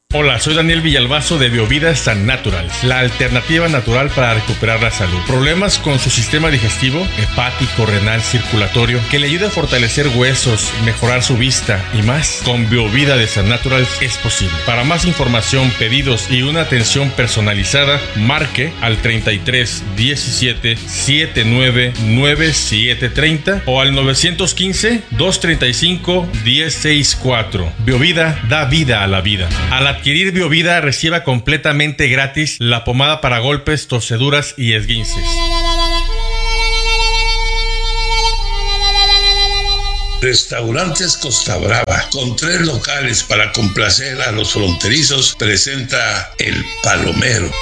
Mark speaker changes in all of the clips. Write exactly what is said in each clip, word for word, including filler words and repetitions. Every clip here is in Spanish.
Speaker 1: Hola, soy Daniel Villalbazo de Biovida San Natural, la alternativa natural para recuperar la salud. Problemas con su sistema digestivo, hepático, renal, circulatorio, que le ayude a fortalecer huesos, mejorar su vista y más. Con Biovida de San Natural es posible. Para más información, pedidos y una atención personalizada, marque al treinta y tres diecisiete setenta y nueve noventa y siete treinta o al nueve uno cinco dos treinta y cinco diez sesenta y cuatro. Biovida da vida a la vida. A la adquirir Biovida, reciba completamente gratis la pomada para golpes, torceduras y esguinces.
Speaker 2: Restaurantes Costa Brava, con tres locales para complacer a los fronterizos, presenta El Palomero.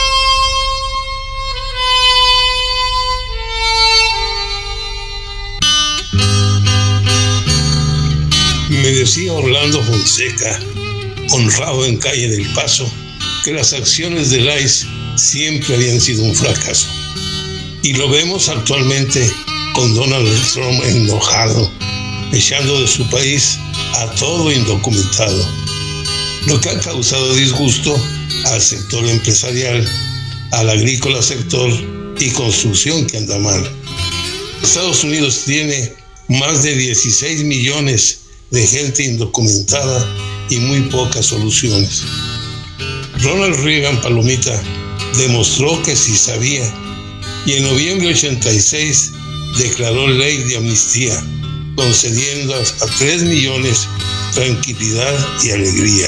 Speaker 2: Me decía Orlando Fonseca, honrado en Calle del Paso, que las acciones del A I S siempre habían sido un fracaso. Y lo vemos actualmente con Donald Trump enojado, echando de su país a todo indocumentado, lo que ha causado disgusto al sector empresarial, al agrícola sector y construcción que anda mal. Estados Unidos tiene más de dieciséis millones de gente indocumentada y muy pocas soluciones. Ronald Reagan, Palomita, demostró que sí sabía y en noviembre de ochenta y seis declaró ley de amnistía, concediendo a tres millones tranquilidad y alegría.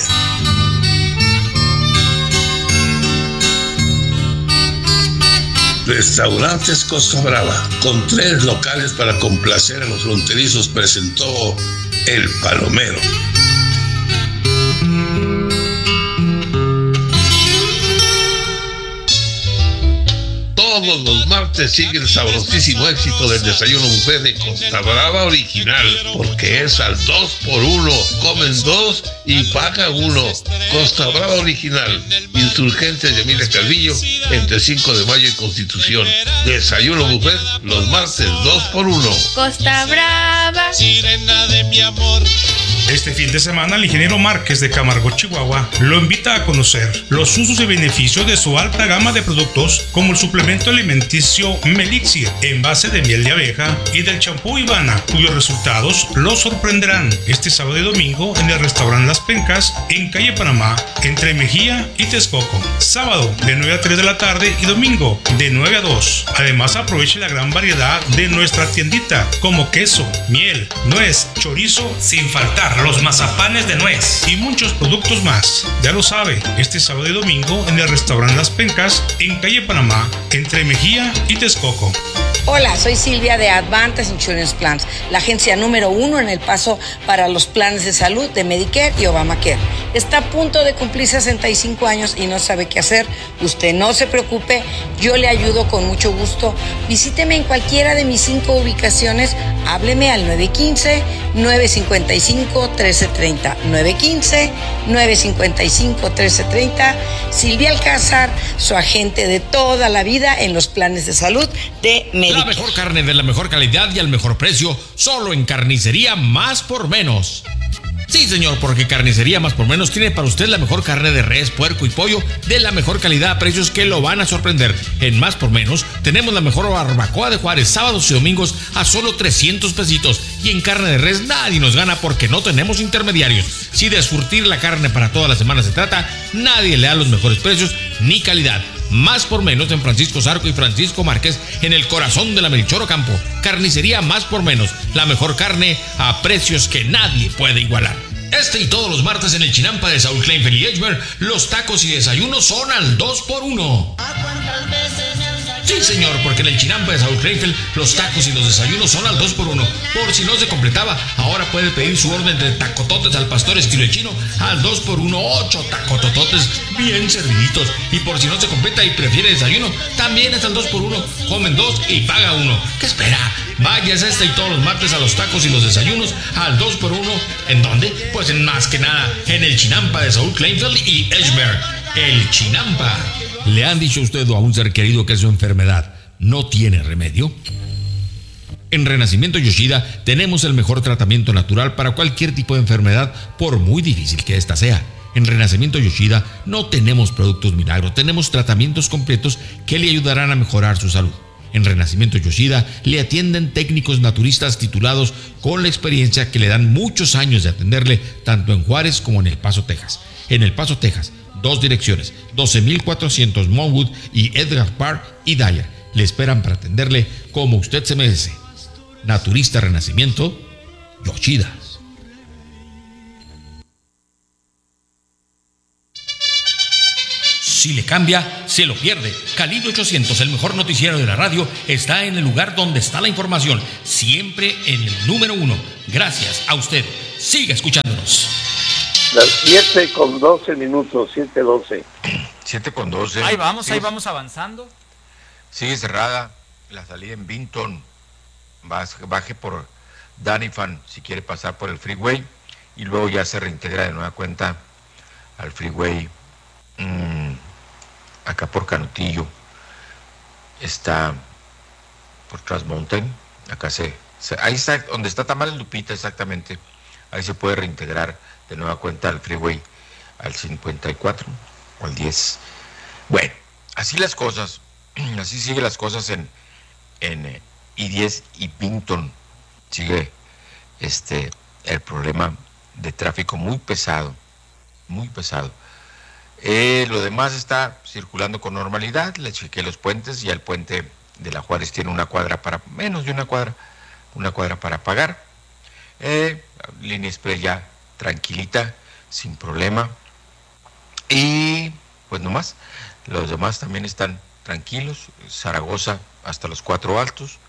Speaker 2: Restaurantes Costa Brava, con tres locales para complacer a los fronterizos, presentó El Palomero. Todos los martes sigue el sabrosísimo éxito del desayuno buffet de Costa Brava Original, porque es al dos por uno, comen dos y paga uno. Costa Brava Original, Insurgentes de Emilia Calvillo, entre cinco de mayo y Constitución. Desayuno buffet los martes dos por uno.
Speaker 3: Costa Brava,
Speaker 4: sirena de mi amor.
Speaker 5: Este fin de semana, el ingeniero Márquez de Camargo, Chihuahua, lo invita a conocer los usos y beneficios de su alta gama de productos, como el suplemento alimenticio Melixir en base de miel de abeja y del champú Ivana, cuyos resultados lo sorprenderán este sábado y domingo en el restaurante Las Pencas, en calle Panamá, entre Mejía y Texcoco. Sábado de nueve a tres de la tarde y domingo de nueve a dos. Además, aproveche la gran variedad de nuestra tiendita, como queso, miel, nuez, chorizo, sin faltar los mazapanes de nuez y muchos productos más. Ya lo sabe, este sábado y domingo en el restaurante Las Pencas, en calle Panamá, entre Mejía y Texcoco.
Speaker 6: Hola, soy Silvia de Advantage Insurance Plans, la agencia número uno en El Paso para los planes de salud de Medicare y Obamacare. Está a punto de cumplir sesenta y cinco años y no sabe qué hacer. Usted no se preocupe, yo le ayudo con mucho gusto. Visíteme en cualquiera de mis cinco ubicaciones. Hábleme al nueve uno cinco, nueve cinco cinco, uno tres tres cero. nueve uno cinco, nueve cinco cinco, uno tres tres cero. Silvia Alcázar, su agente de toda la vida en los planes de salud de Medicare.
Speaker 7: La mejor carne de la mejor calidad y al mejor precio, solo en Carnicería Más por Menos. Sí, señor, porque Carnicería Más por Menos tiene para usted la mejor carne de res, puerco y pollo de la mejor calidad a precios que lo van a sorprender. En Más por Menos tenemos la mejor barbacoa de Juárez, sábados y domingos a solo trescientos pesitos. Y en carne de res nadie nos gana porque no tenemos intermediarios. Si de surtir la carne para toda la semana se trata, nadie le da los mejores precios ni calidad. Más por Menos en Francisco Zarco y Francisco Márquez, en el corazón de la Melchor Ocampo. Carnicería Más por Menos, la mejor carne a precios que nadie puede igualar. Este y todos los martes en el Chinampa de Saúl Kleinfeld y Edgemer, los tacos y desayunos son al dos por uno. Sí, señor, porque en el Chinampa de Saúl Kleinfeld, los tacos y los desayunos son al dos por uno. Por si no se completaba, ahora puede pedir su orden de tacototes al pastor estilo chino al dos por uno, ocho tacotototes bien serviditos. Y por si no se completa y prefiere desayuno, también es al dos por uno. Comen dos y paga uno. ¿Qué espera? Váyase este y todos los martes a los tacos y los desayunos al dos por uno. ¿En dónde? Pues en más que nada, en el Chinampa de Saúl Kleinfeld y Edgemer. El Chinampa. ¿Le han dicho a usted o a un ser querido que su enfermedad no tiene remedio? En Renacimiento Yoshida tenemos el mejor tratamiento natural para cualquier tipo de enfermedad, por muy difícil que ésta sea. En Renacimiento Yoshida no tenemos productos milagros, tenemos tratamientos completos que le ayudarán a mejorar su salud. En Renacimiento Yoshida le atienden técnicos naturistas titulados con la experiencia que le dan muchos años de atenderle tanto en Juárez como en El Paso, Texas. En El Paso, Texas, dos direcciones, doce mil cuatrocientos Monwood y Edgar Park y Dyer. Le esperan para atenderle como usted se merece. Naturista Renacimiento Yoshida. Si le cambia, se lo pierde. Calibre ochocientos, el mejor noticiero de la radio, está en el lugar donde está la información, siempre en el número uno. Gracias a usted. Siga escuchándonos.
Speaker 8: Las siete con doce minutos, siete doce.
Speaker 9: siete con doce.
Speaker 10: Ahí vamos,
Speaker 9: sigue,
Speaker 10: ahí vamos avanzando.
Speaker 9: Sigue cerrada la salida en Vinton. Baje por Danifan si quiere pasar por el freeway y luego ya se reintegra de nueva cuenta al freeway. Mmm, acá por Canutillo está por Trans Mountain, acá se, se ahí está donde está Tamales Lupita, exactamente, ahí se puede reintegrar de nueva cuenta al freeway al cincuenta y cuatro o al diez. Bueno, así las cosas, así siguen las cosas en en eh, I diez y Vinton. Sigue este el problema de tráfico muy pesado, muy pesado. Eh, lo demás está circulando con normalidad. Le chequé los puentes, ya el puente de la Juárez tiene una cuadra para, menos de una cuadra, una cuadra para pagar. Eh, línea express ya tranquilita, sin problema. Y pues nomás, los demás también están tranquilos. Zaragoza hasta los Cuatro Altos.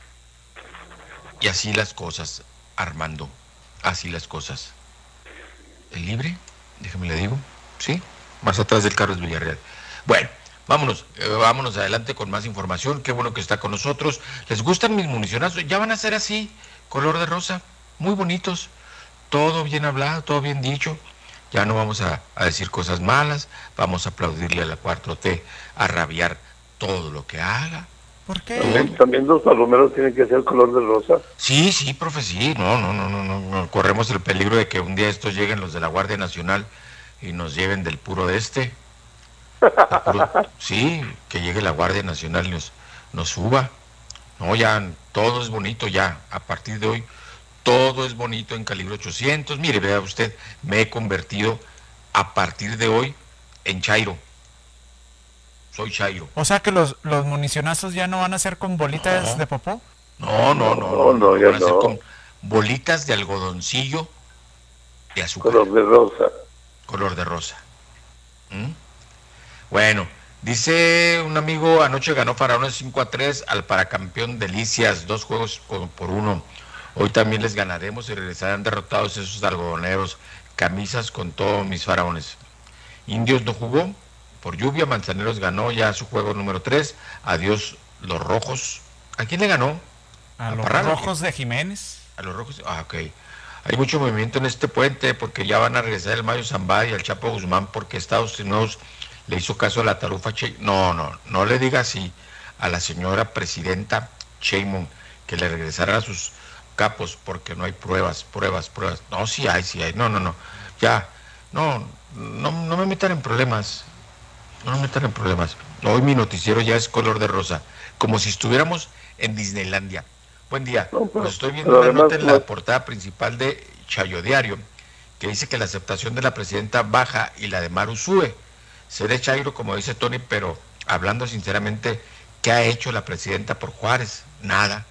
Speaker 9: Y así las cosas, Armando, así las cosas. ¿El libre? Déjame le digo, ¿sí? Más atrás del Carlos Villarreal. Bueno, vámonos, eh, vámonos adelante con más información. Qué bueno que está con nosotros. ¿Les gustan mis municionazos? Ya van a ser así, color de rosa, muy bonitos. Todo bien hablado, todo bien dicho. Ya no vamos a, a decir cosas malas. Vamos a aplaudirle a la cuatro T, a rabiar todo lo que haga.
Speaker 10: ¿Por qué?
Speaker 8: ¿También, también los palomeros tienen que ser color de rosa?
Speaker 9: Sí, sí, profe, sí. No, no, no, no, no, no. Corremos el peligro de que un día estos lleguen los de la Guardia Nacional y nos lleven del puro de este. Puro, sí, que llegue la Guardia Nacional y nos, nos suba. No, ya todo es bonito ya. A partir de hoy, todo es bonito en calibre ochocientos. Mire, vea usted, me he convertido a partir de hoy en Chairo. Soy Chairo.
Speaker 10: O sea que los, los municionazos ya no van a ser con bolitas no. de popó.
Speaker 9: No, no, no, no, no, no, ya van a ser no. con bolitas de algodoncillo de azúcar.
Speaker 8: Color de rosa.
Speaker 9: Color de rosa. ¿Mm? Bueno, dice un amigo, anoche ganó Faraones cinco a tres al paracampeón Delicias, dos juegos por uno. Hoy también les ganaremos y regresarán derrotados esos algodoneros. Camisas con todos mis Faraones. Indios no jugó por lluvia, Manzaneros ganó ya su juego número tres. Adiós los rojos. ¿A quién le ganó?
Speaker 10: A, ¿A los Parral, rojos de Jiménez.
Speaker 9: A los rojos, ah, ok. Hay mucho movimiento en este puente porque ya van a regresar el Mayo Zambada y el Chapo Guzmán porque Estados Unidos le hizo caso a la tarufa Che. No, no, no le diga así a la señora presidenta Sheinbaum que le regresara a sus capos porque no hay pruebas, pruebas, pruebas. No, sí hay, sí hay. No, no, no. Ya, no, no, no me metan en problemas. No me metan en problemas. Hoy mi noticiero ya es color de rosa, como si estuviéramos en Disneylandia. Buen día. No, pero, pues estoy viendo una además, nota en la no. portada principal de Chayo Diario que dice que la aceptación de la presidenta baja y la de Maru sube. Seré Chairo, como dice Tony, pero hablando sinceramente, ¿qué ha hecho la presidenta por Juárez? Nada.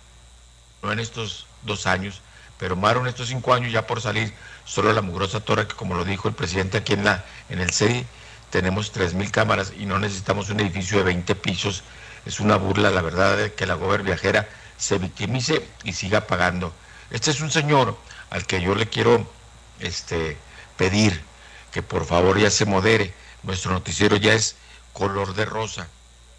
Speaker 9: No en estos dos años, pero Maru en estos cinco años ya por salir, solo la mugrosa torre que, como lo dijo el presidente aquí en la en el C E D I, tenemos tres mil cámaras y no necesitamos un edificio de veinte pisos. Es una burla, la verdad, de que la gober viajera se victimice y siga pagando. Este es un señor al que yo le quiero este, pedir que por favor ya se modere. Nuestro noticiero ya es color de rosa.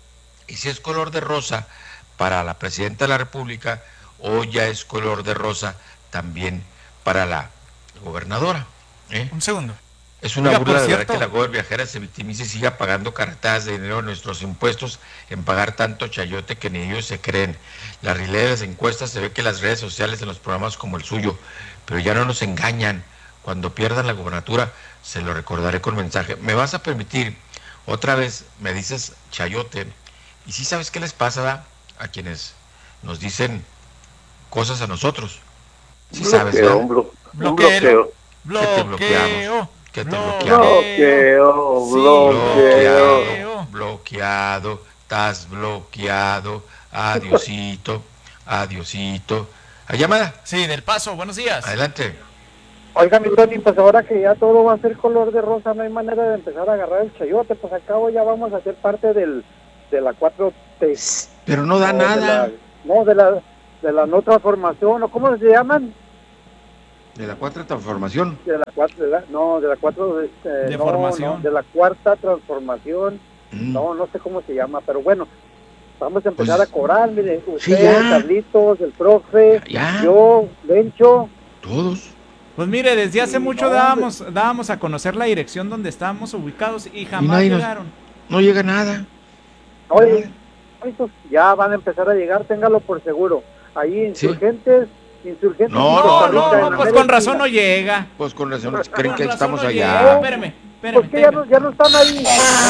Speaker 9: Y si es color de rosa para la presidenta de la República, hoy ya es color de rosa también para la gobernadora. ¿eh?
Speaker 10: Un segundo.
Speaker 9: Es una Oiga, burla de verdad que la gober viajera se victimice y siga pagando carretadas de dinero de nuestros impuestos en pagar tanto chayote que ni ellos se creen. La realidad de las encuestas se ve que las redes sociales en los programas como el suyo, pero ya no nos engañan. Cuando pierdan la gubernatura, se lo recordaré con mensaje. ¿Me vas a permitir? Otra vez me dices chayote. ¿Y sí sabes qué les pasa, da? A quienes nos dicen cosas a nosotros. Sí sabes, ¿verdad?
Speaker 8: Un blo- un
Speaker 10: Bloqueo.
Speaker 8: bloqueo.
Speaker 9: Que te bloqueamos. Que te bloqueamos.
Speaker 8: Bloqueo,
Speaker 10: Sí,
Speaker 8: bloqueo.
Speaker 9: Bloqueado, bloqueado, estás bloqueado. Adiosito, adiosito. ¿Hay llamada?
Speaker 10: Sí, del Paso, buenos días.
Speaker 9: Adelante.
Speaker 11: Oiga, mi Tony, pues ahora que ya todo va a ser color de rosa, no hay manera de empezar a agarrar el chayote, pues al cabo ya vamos a ser parte del, de la cuatro T.
Speaker 9: Pero no da
Speaker 11: No, de
Speaker 9: nada.
Speaker 11: la- no, de la, de la no transformación, ¿o cómo se llaman?
Speaker 9: De la cuarta transformación.
Speaker 11: De la cuatro, de la- no, de la cuatro, este,
Speaker 10: De
Speaker 11: no,
Speaker 10: formación.
Speaker 11: no, de la cuarta transformación,
Speaker 9: Mm.
Speaker 11: no, no sé cómo se llama, pero bueno, vamos a empezar
Speaker 9: Pues,
Speaker 11: a cobrar, mire,
Speaker 9: sí,
Speaker 11: usted,
Speaker 9: ya.
Speaker 11: Carlitos, el profe,
Speaker 9: Ya.
Speaker 11: yo, Lencho.
Speaker 9: Todos.
Speaker 10: Pues mire, desde hace
Speaker 11: Sí,
Speaker 10: mucho
Speaker 11: no,
Speaker 10: dábamos, dábamos a conocer la dirección donde estábamos ubicados y jamás
Speaker 9: nadie nos-
Speaker 10: llegaron.
Speaker 9: No llega nada.
Speaker 11: Oye, estos ya van a empezar a llegar, téngalo por seguro. Ahí insurgentes, insurgentes.
Speaker 9: No,
Speaker 11: Costa
Speaker 10: No,
Speaker 11: Rica,
Speaker 10: no,
Speaker 11: en
Speaker 10: no,
Speaker 11: la
Speaker 10: pues
Speaker 11: mera
Speaker 10: con razón
Speaker 11: esquina.
Speaker 10: no llega.
Speaker 9: Pues con razón creen
Speaker 10: Con
Speaker 9: que
Speaker 10: razón
Speaker 9: estamos
Speaker 10: no
Speaker 9: allá.
Speaker 10: llega. Espérame, espérame.
Speaker 11: ¿Por qué ya
Speaker 10: espérame.
Speaker 11: no, ya no están ahí?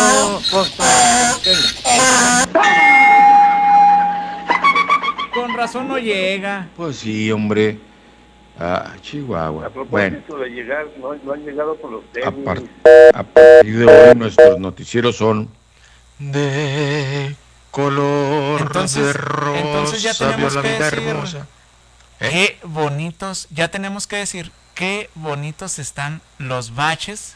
Speaker 10: Con razón no llega.
Speaker 9: Pues sí, hombre. Ah,
Speaker 8: A
Speaker 9: Chihuahua.
Speaker 8: propósito
Speaker 9: Bueno,
Speaker 8: de llegar, no, no han llegado por los
Speaker 9: a,
Speaker 8: tenis.
Speaker 9: par- a partir de hoy nuestros noticieros son de color
Speaker 10: Entonces-
Speaker 9: de rosa.
Speaker 10: entonces ya tenemos
Speaker 9: vio la
Speaker 10: que
Speaker 9: vida
Speaker 10: decir-
Speaker 9: hermosa. ¿Eh?
Speaker 10: Qué bonitos, ya tenemos que decir, qué bonitos están los baches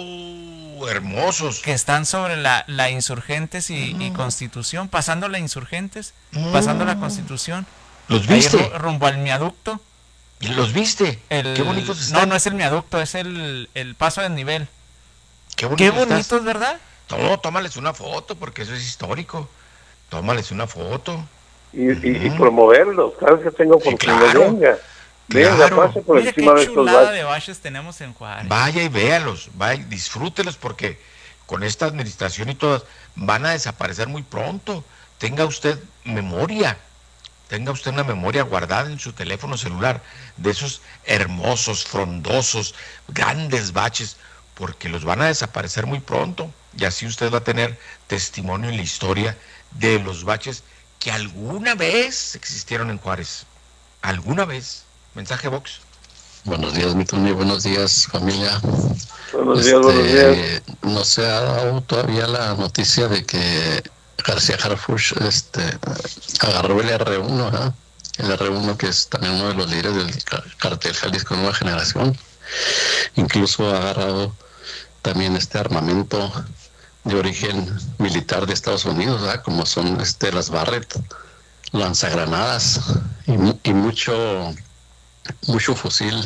Speaker 9: Oh, hermosos.
Speaker 10: que están sobre la, la Insurgentes y, y Constitución, pasando la Insurgentes, pasando la Constitución,
Speaker 9: ¿Los
Speaker 10: ahí
Speaker 9: viste?
Speaker 10: ru- rumbo al miaducto.
Speaker 9: ¿Y ¿Los viste?
Speaker 10: El,
Speaker 9: Qué bonitos
Speaker 10: no,
Speaker 9: están.
Speaker 10: no es el miaducto, es el, el paso de nivel.
Speaker 9: Qué bonitos,
Speaker 10: Qué
Speaker 9: estás.
Speaker 10: bonitos, ¿verdad?
Speaker 9: No, tómales una foto porque eso es histórico. Tómales una foto.
Speaker 8: Y, y, y promoverlos, cada vez que tengo
Speaker 9: Sí,
Speaker 8: oportunidad,
Speaker 9: claro.
Speaker 8: venga. Venga,
Speaker 9: Claro.
Speaker 8: pase por
Speaker 10: Mira
Speaker 8: encima
Speaker 10: qué
Speaker 8: de estos
Speaker 10: chulada
Speaker 8: baches.
Speaker 10: de baches tenemos en Juárez.
Speaker 9: Vaya y véalos, vaya, disfrútelos porque con esta administración y todas van a desaparecer muy pronto. Tenga usted memoria, tenga usted una memoria guardada en su teléfono celular de esos hermosos, frondosos, grandes baches, porque los van a desaparecer muy pronto. Y así usted va a tener testimonio en la historia de los baches que alguna vez existieron en Juárez. Alguna vez. Mensaje Vox.
Speaker 12: Buenos días, mi Tony. Buenos días, familia.
Speaker 8: Buenos días, buenos días.
Speaker 12: No se ha dado todavía la noticia de que García Harfuch este, agarró el erre uno, ¿eh? El erre uno, que es también uno de los líderes del ca- cartel Jalisco Nueva Generación. Incluso ha agarrado también este armamento de origen militar de Estados Unidos, ¿verdad? Como son este, las Barrett, lanzagranadas y, mu- y mucho mucho fusil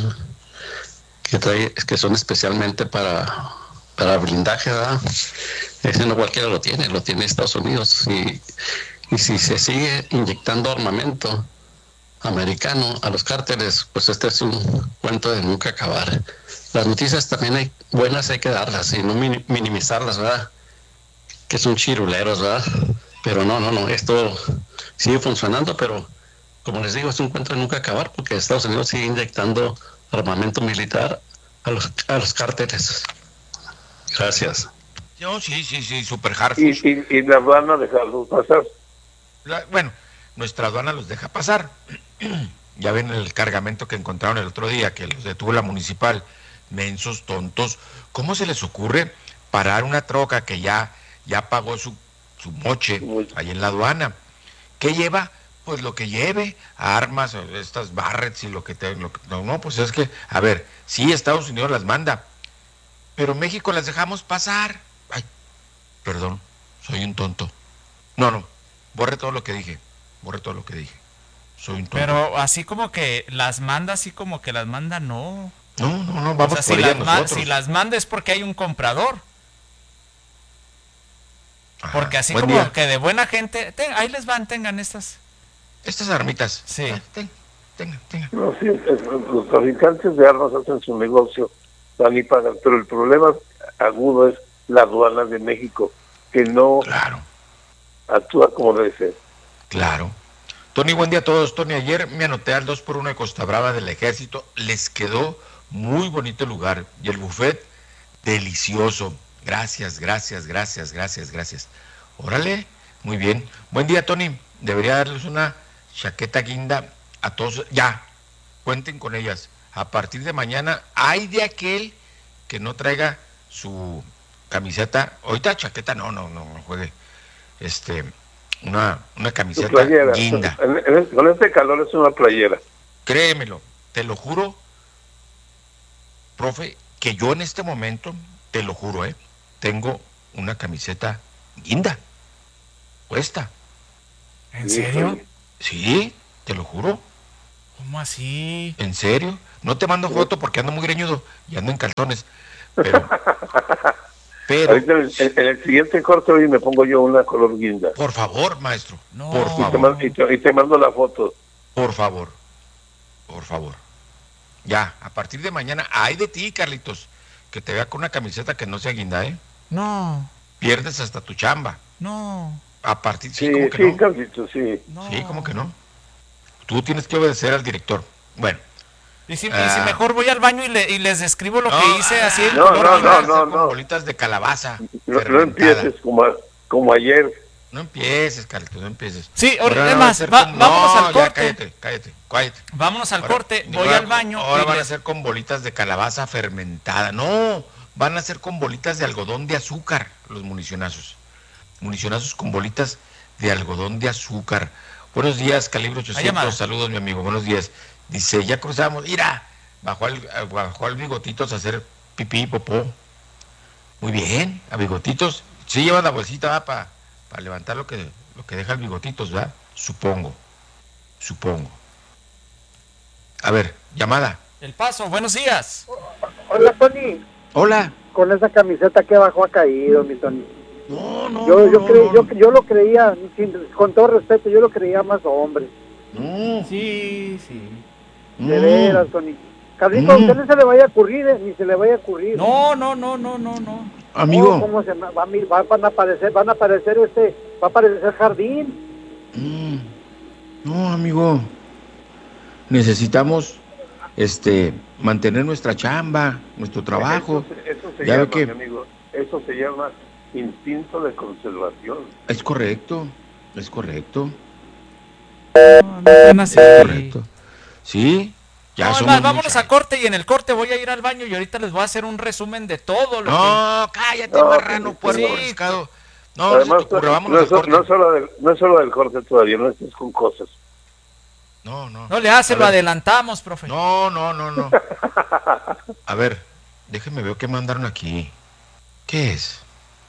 Speaker 12: que trae, que son especialmente para para blindaje, ¿verdad? Ese no cualquiera lo tiene, lo tiene Estados Unidos, y, y si se sigue inyectando armamento americano a los cárteles, pues este es un cuento de nunca acabar. Las noticias también hay buenas, hay que darlas y no min- minimizarlas, ¿verdad? Que son chiruleros, ¿verdad? Pero no, no, no, esto sigue funcionando, pero como les digo, es un cuento de nunca acabar porque Estados Unidos sigue inyectando armamento militar a los, a los cárteles. Gracias.
Speaker 9: No, sí, sí, sí, super
Speaker 8: Y,
Speaker 9: Harfuch.
Speaker 8: y, y la van a dejarlos pasar.
Speaker 9: La- bueno, nuestra aduana los deja pasar. Ya ven el cargamento que encontraron el otro día, que los detuvo la municipal. Mensos, tontos. ¿Cómo se les ocurre parar una troca que ya, ya pagó su, su moche ahí en la aduana? ¿Qué lleva? Pues lo que lleve, armas, estas Barretts y lo que te... Lo que, no, no, pues es que, a ver, sí, Estados Unidos las manda, pero México las dejamos pasar. Ay, perdón, soy un tonto. No, no, borre todo lo que dije, borre todo lo que dije. Soy un tonto.
Speaker 10: Pero así como que las manda, así como que las manda, no.
Speaker 9: No, no, no, vamos
Speaker 10: o sea,
Speaker 9: por
Speaker 10: si
Speaker 9: ellas
Speaker 10: las, ma-
Speaker 9: nosotros.
Speaker 10: si las manda es porque hay un comprador.
Speaker 9: Ajá,
Speaker 10: Porque así
Speaker 9: buen
Speaker 10: como
Speaker 9: día.
Speaker 10: que de buena gente, ten- ahí les van, tengan estas.
Speaker 9: Estas armitas.
Speaker 10: Sí.
Speaker 9: Ah, ten, tengan, tengan.
Speaker 8: No, sí, es- los traficantes de armas hacen su negocio, van y pagan, pero el problema agudo es la aduana de México, que no
Speaker 9: Claro,
Speaker 8: actúa como debe ser.
Speaker 9: claro. Tony, buen día a todos. Tony, ayer me anoté al dos por uno de Costa Brava del Ejército. Les quedó muy bonito lugar. Y el buffet, delicioso. Gracias, gracias, gracias, gracias, gracias. Órale, muy bien. Buen día, Tony. Debería darles una chaqueta guinda a todos. Ya, cuenten con ellas. A partir de mañana, hay de aquel que no traiga su camiseta. Ahorita chaqueta, no, no, no, no juegue. Este, una, una camiseta
Speaker 8: playera,
Speaker 9: guinda.
Speaker 8: En, en, con este calor es una playera.
Speaker 9: Créemelo, te lo juro, profe, que yo en este momento, te lo juro, eh, tengo una camiseta guinda, puesta.
Speaker 10: ¿En serio?
Speaker 9: Sí, te lo juro.
Speaker 10: ¿Cómo así?
Speaker 9: ¿En serio? No te mando foto porque ando muy greñudo y ando en calzones. Pero, pero
Speaker 8: ahorita en, el, en el siguiente corte hoy me pongo yo una color guinda.
Speaker 9: Por favor, maestro.
Speaker 10: No.
Speaker 9: Por
Speaker 8: Y te,
Speaker 9: favor.
Speaker 8: mando, y, te, y te mando la foto.
Speaker 9: Por favor. Por favor. Ya, a partir de mañana, ay de ti, Carlitos, que te vea con una camiseta que no sea guinda, ¿eh?
Speaker 10: No.
Speaker 9: Pierdes hasta tu chamba.
Speaker 10: No.
Speaker 9: A partir, sí,
Speaker 8: Sí,
Speaker 9: como que
Speaker 8: sí,
Speaker 9: no.
Speaker 8: Carlitos, sí.
Speaker 10: No.
Speaker 9: Sí, como que no. Tú tienes que obedecer al director. Bueno.
Speaker 10: Y si,
Speaker 9: Ah.
Speaker 10: y si mejor voy al baño y, le, y les describo lo
Speaker 9: No,
Speaker 10: que hice así en
Speaker 8: no,
Speaker 10: color
Speaker 8: no,
Speaker 10: guinda.
Speaker 8: no, no,
Speaker 9: Con
Speaker 8: no.
Speaker 9: bolitas de calabaza.
Speaker 8: No, no
Speaker 9: fermentada.
Speaker 8: empieces como, a- como ayer.
Speaker 9: No empieces, Carlitos, no empieces.
Speaker 10: Sí,
Speaker 9: Ahora
Speaker 10: ahora,
Speaker 9: van a
Speaker 10: más,
Speaker 9: ser
Speaker 10: va-
Speaker 9: con-
Speaker 10: vámonos
Speaker 9: no,
Speaker 10: al
Speaker 9: ya,
Speaker 10: corte.
Speaker 9: cállate, cállate, cállate.
Speaker 10: Vámonos al
Speaker 9: Ahora,
Speaker 10: corte, voy
Speaker 9: ahora-
Speaker 10: al baño.
Speaker 9: Ahora
Speaker 10: y
Speaker 9: van a
Speaker 10: les-
Speaker 9: ser con bolitas de calabaza fermentada. No, van a ser con bolitas de algodón de azúcar, los municionazos. Municionazos con bolitas de algodón de azúcar. Buenos días, Calibre
Speaker 10: Hay llamada.
Speaker 9: ochocientos. Saludos, mi amigo. Buenos días. Dice, ya cruzamos. Mira, bajó al, bajó al Bigotitos a hacer pipí, popó. Muy bien, a Bigotitos. Sí llevan la bolsita para levantar lo que, lo que deja el Bigotitos, ¿verdad? Supongo. Supongo. A ver, llamada.
Speaker 10: El Paso, buenos días.
Speaker 11: Hola, Tony.
Speaker 9: Hola.
Speaker 11: Con esa camiseta que abajo ha caído, mi Tony.
Speaker 9: No, no,
Speaker 11: Yo,
Speaker 9: no,
Speaker 11: yo,
Speaker 9: no,
Speaker 11: cre-
Speaker 9: no.
Speaker 11: yo, yo lo creía, sin- con todo respeto, yo lo creía más hombre.
Speaker 9: No.
Speaker 10: Sí, sí.
Speaker 11: De
Speaker 9: Mm.
Speaker 11: veras, Tony. Carlito,
Speaker 9: Mm.
Speaker 11: a usted no se le vaya a ocurrir, eh, ni se le vaya a ocurrir.
Speaker 10: No, no, no, no, no, no.
Speaker 9: Amigo.
Speaker 11: Oh, ¿cómo se llama? Va a mi- va- van a aparecer, van a aparecer este, va a aparecer jardín.
Speaker 9: Mm. No, amigo. Necesitamos este mantener nuestra chamba, nuestro trabajo.
Speaker 8: Eso, se- eso se
Speaker 9: Ya ve
Speaker 8: llama,
Speaker 9: que-
Speaker 8: mi amigo, eso se llama instinto de conservación.
Speaker 9: Es correcto, es correcto,
Speaker 10: No, no sean así.
Speaker 9: es correcto. Sí, ya
Speaker 10: No,
Speaker 9: somos
Speaker 10: más, vámonos
Speaker 9: mucha-
Speaker 10: a corte y en el corte voy a ir al baño y ahorita les voy a hacer un resumen de todo lo
Speaker 9: No, cállate,
Speaker 8: No,
Speaker 9: marrano,
Speaker 8: sí,
Speaker 9: puerco,
Speaker 10: sí.
Speaker 9: pescado. No,
Speaker 8: Además,
Speaker 9: no se te ocurra, vámonos
Speaker 8: no,
Speaker 9: al
Speaker 8: es, no,
Speaker 9: corte.
Speaker 8: es solo del, no es solo del corte todavía, no estés con cosas.
Speaker 9: No, no.
Speaker 10: que... No le hace,
Speaker 9: A
Speaker 10: lo
Speaker 9: ver.
Speaker 10: adelantamos, profe.
Speaker 9: No, no, no, no. A ver, déjenme ver qué mandaron aquí. ¿Qué es?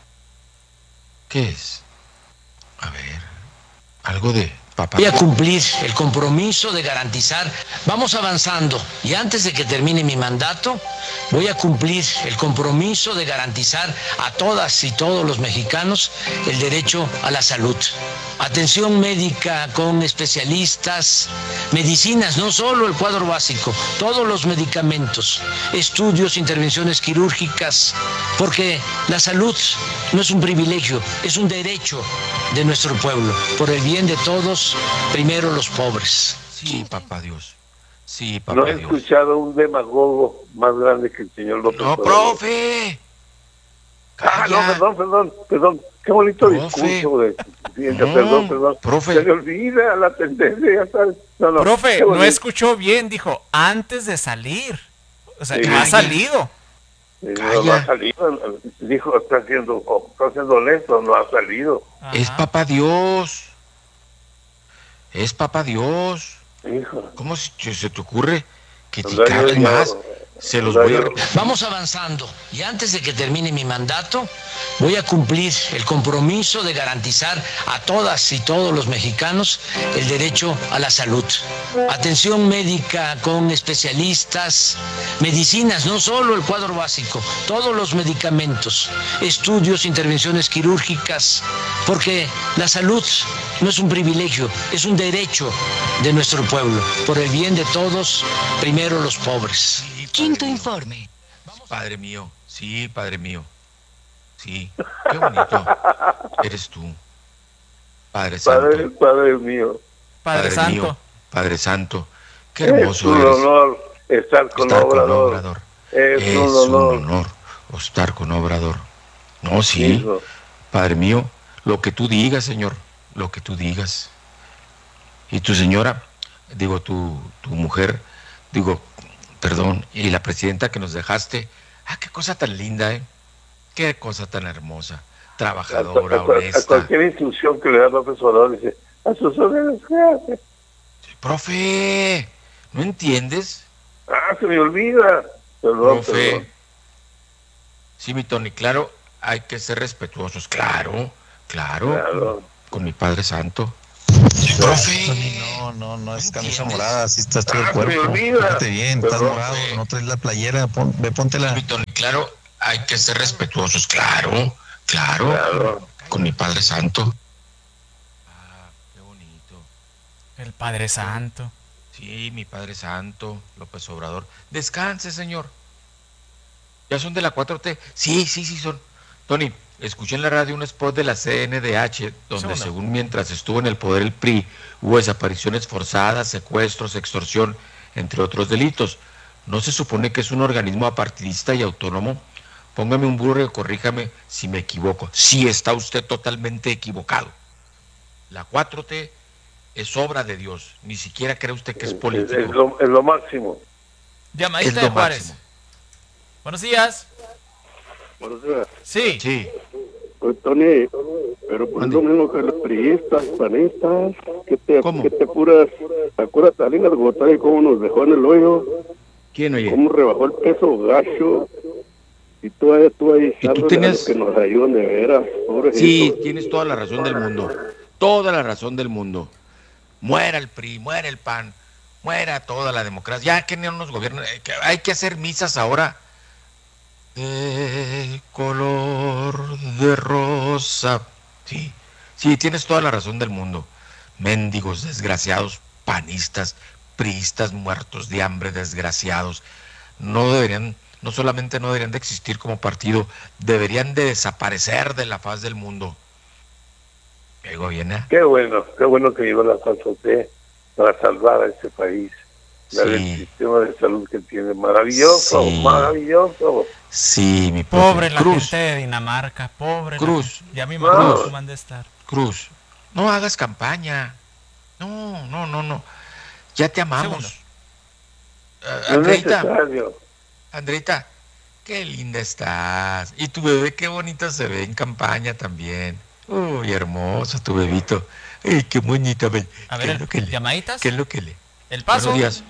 Speaker 9: ¿Qué es? A ver, algo de papá.
Speaker 13: Voy a cumplir el compromiso de garantizar, vamos avanzando, y antes de que termine mi mandato, voy a cumplir el compromiso de garantizar a todas y todos los mexicanos el derecho a la salud. Atención médica con especialistas, medicinas, no solo el cuadro básico, todos los medicamentos, estudios, intervenciones quirúrgicas, porque la salud no es un privilegio, es un derecho de nuestro pueblo. Por el bien de todos, primero los pobres.
Speaker 9: Sí, papá Dios. Sí, papá
Speaker 8: No he
Speaker 9: Dios.
Speaker 8: escuchado un demagogo más grande que el señor López
Speaker 9: No,
Speaker 8: Obrador.
Speaker 9: profe.
Speaker 8: Ah, no,
Speaker 9: Calla.
Speaker 8: perdón, perdón, perdón. Qué bonito
Speaker 9: Profe.
Speaker 8: discurso de presidente,
Speaker 9: No,
Speaker 8: perdón, perdón.
Speaker 9: profe.
Speaker 8: Se le olvida la tendencia, ya sabes. No, no,
Speaker 10: Profe,
Speaker 8: qué
Speaker 10: no
Speaker 8: bonito.
Speaker 10: escuchó bien, dijo, antes de salir. O sea,
Speaker 8: Sí.
Speaker 10: no ha salido.
Speaker 8: Eh,
Speaker 9: Calla.
Speaker 8: No, no ha salido, dijo, está siendo, oh, está siendo lento, no ha salido.
Speaker 9: Es
Speaker 10: Ajá.
Speaker 9: papá Dios. Es papá Dios.
Speaker 8: Hijo.
Speaker 9: ¿Cómo se, se te ocurre
Speaker 8: Pues
Speaker 9: criticar
Speaker 8: Darío,
Speaker 9: más?
Speaker 8: yo-
Speaker 9: Se los voy a...
Speaker 8: Darío,
Speaker 13: Vamos avanzando, y antes de que termine mi mandato, voy a cumplir el compromiso de garantizar a todas y todos los mexicanos el derecho a la salud. Atención médica con especialistas, medicinas, no solo el cuadro básico, todos los medicamentos, estudios, intervenciones quirúrgicas, porque la salud no es un privilegio, es un derecho de nuestro pueblo. Por el bien de todos, primero los pobres.
Speaker 9: Quinto informe. Padre mío, sí, padre mío. Sí, qué bonito. Eres tú. Padre Santo.
Speaker 8: Padre, Padre mío.
Speaker 10: Padre, Santo.
Speaker 9: mío, Padre Santo. Qué
Speaker 8: Es
Speaker 9: hermoso
Speaker 8: un
Speaker 9: eres.
Speaker 8: honor estar con
Speaker 9: estar
Speaker 8: Obrador.
Speaker 9: Con Obrador.
Speaker 8: Es,
Speaker 9: es
Speaker 8: un honor.
Speaker 9: un honor estar con Obrador. No, sí, Hijo. Padre mío, lo que tú digas, Señor, lo que tú digas. Y tu señora, digo, tu, tu mujer, digo, perdón, y la presidenta que nos dejaste, ah, qué cosa tan linda, ¿eh? Qué cosa tan hermosa, trabajadora,
Speaker 8: a, a,
Speaker 9: honesta.
Speaker 8: A cualquier instrucción que le da López Obrador, dice, a sus órdenes, ¿qué hace?
Speaker 9: Profe, ¿no entiendes?
Speaker 8: Ah, se me olvida. Perdón,
Speaker 9: Profe.
Speaker 8: perdón.
Speaker 9: Sí, mi Tony, claro, hay que ser respetuosos, claro, claro,
Speaker 8: claro.
Speaker 9: Con mi Padre Santo.
Speaker 14: Sí, profe. No, no, no es camisa morada, así estás todo el cuerpo. Fíjate bien, estás morado, no traes la playera, pon, ve, póntela.
Speaker 9: Sí, Tony, claro, hay que ser respetuosos, claro, claro, claro, con mi Padre Santo. Ah, qué bonito.
Speaker 10: El Padre Santo.
Speaker 9: Sí, mi Padre Santo, López Obrador. Descanse, señor. ¿Ya son de la cuatro T? Sí, sí, sí son. Tony, escuché en la radio un spot de la C N D H, donde sí, según mientras estuvo en el poder el P R I, hubo desapariciones forzadas, secuestros, extorsión, entre otros delitos. ¿No se supone que es un organismo apartidista y autónomo? Póngame un burro y corríjame si me equivoco. Sí, está usted totalmente equivocado. La cuatro T es obra de Dios, ni siquiera cree usted que es político.
Speaker 8: Es, es, lo, es lo máximo.
Speaker 10: Llamadita de Juárez. Máximo. Buenos días.
Speaker 15: Buenos días.
Speaker 10: Sí.
Speaker 9: Sí.
Speaker 15: Pues, Tony, pero pues lo mismo que los priistas, panistas, que te,
Speaker 9: ¿Cómo?
Speaker 15: Que te puras, te acuerdas de Salinas Gortari cómo nos dejó en el hoyo.
Speaker 9: ¿Quién oye?
Speaker 15: Cómo rebajó el peso gacho. Y tú ahí, tú ahí,
Speaker 9: ¿Y tú tenías...
Speaker 15: que nos ayudan de veras, pobrecito.
Speaker 9: Sí, tienes toda la razón del mundo. Toda la razón del mundo. Muera el P R I, muera el P A N, muera toda la democracia. Ya que no nos gobiernan, hay que hacer misas ahora. De color de rosa. Sí, sí, tienes toda la razón del mundo. Mendigos, desgraciados, panistas, priistas, muertos de hambre, desgraciados. No deberían, no solamente no deberían de existir como partido, deberían de desaparecer de la faz del mundo. ¿Algo viene?
Speaker 8: Qué bueno, qué bueno que llegó la cuatro T para salvar a este país. Sí. El sistema de salud que tiene, maravilloso, sí. maravilloso.
Speaker 9: Sí, mi profe.
Speaker 10: Pobre la
Speaker 9: Cruz.
Speaker 10: gente de Dinamarca, pobre.
Speaker 9: Cruz.
Speaker 10: La... Ya mi
Speaker 9: mamá
Speaker 10: no. man de estar.
Speaker 9: Cruz, no hagas campaña. No, no, no, no. Ya te amamos. Uh, Andreita,
Speaker 8: no
Speaker 9: Andreita, qué linda estás. Y tu bebé, qué bonito se ve en campaña también. Uy, hermoso tu bebito. Ay, qué bonito. A ver,
Speaker 10: A ver,
Speaker 9: ¿qué es lo que le?
Speaker 10: ¿llamaditas?
Speaker 9: ¿Qué es lo que le?
Speaker 10: El paso.
Speaker 9: Buenos días.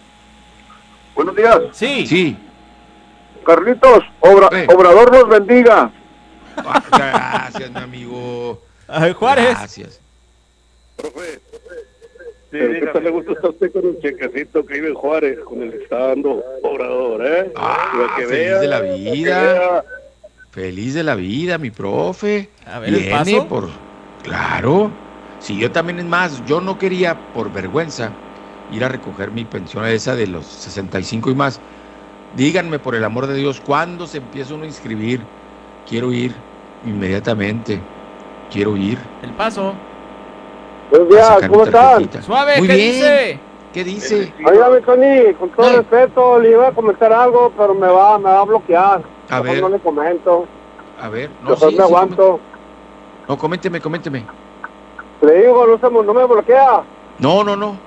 Speaker 15: Buenos días.
Speaker 10: Sí.
Speaker 9: Sí.
Speaker 15: Carlitos, obra, eh. Obrador nos bendiga.
Speaker 9: Ah, gracias, mi amigo.
Speaker 10: Ay, Juárez.
Speaker 9: Gracias.
Speaker 15: Profe, sí, ¿qué tal le gusta a usted con el chequecito que vive en Juárez, con el que está dando Obrador, eh?
Speaker 9: Ah, que feliz vea, de la vida. Feliz de la vida, mi profe.
Speaker 10: A ver,
Speaker 9: Viene
Speaker 10: ¿el paso?
Speaker 9: por... Claro. Sí, yo también, es más, yo no quería, por vergüenza, ir a recoger mi pensión esa de los sesenta y cinco y más. Díganme, por el amor de Dios, ¿cuándo se empieza uno a inscribir? Quiero ir inmediatamente. Quiero ir.
Speaker 10: El paso.
Speaker 15: Buenos días, ¿cómo estás?
Speaker 10: Suave,
Speaker 9: Muy
Speaker 10: ¿qué
Speaker 9: bien.
Speaker 10: dice?
Speaker 9: ¿Qué dice?
Speaker 15: Oiga, Tony, con todo Ay. respeto, le iba a comentar algo, pero me va, me va a bloquear.
Speaker 9: A
Speaker 15: Mejor
Speaker 9: ver.
Speaker 15: no le comento.
Speaker 9: A ver. No,
Speaker 15: Mejor
Speaker 9: sí,
Speaker 15: me
Speaker 9: sí,
Speaker 15: aguanto.
Speaker 9: No, coménteme, coménteme.
Speaker 15: Le digo, no, se, no me bloquea.
Speaker 9: No, no, no.